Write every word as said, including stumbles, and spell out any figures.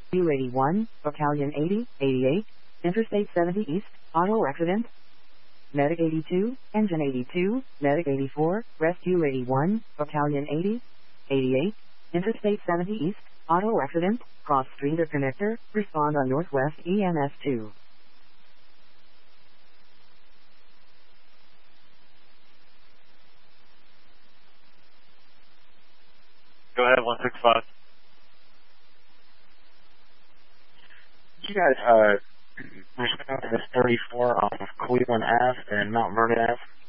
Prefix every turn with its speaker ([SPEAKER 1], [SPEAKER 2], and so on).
[SPEAKER 1] U eighty-one, Battalion eighty, eighty-eight, Interstate seventy East, auto accident. Medic eighty-two, Engine eighty-two, Medic eighty-four, Rescue eighty-one, Battalion eighty, eighty-eight, Interstate seventy East, auto accident, cross street or connector, respond on Northwest E M S two.
[SPEAKER 2] Go ahead, one six five.
[SPEAKER 3] You guys, uh, respond to this thirty-four off of Cleveland Ave and Mount Vernon Ave?